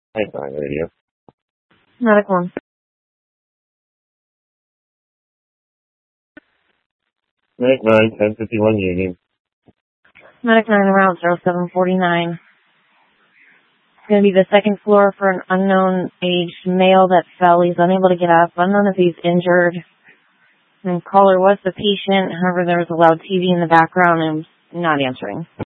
Medic 9 radio. Medic 1. Medic 9, 1051 Union. Medic 9, route 0749. It's going to be the second floor for an unknown aged male that fell. He's unable to get up. Unknown if he's injured. And caller was the patient. However, there was a loud TV in the background and not answering.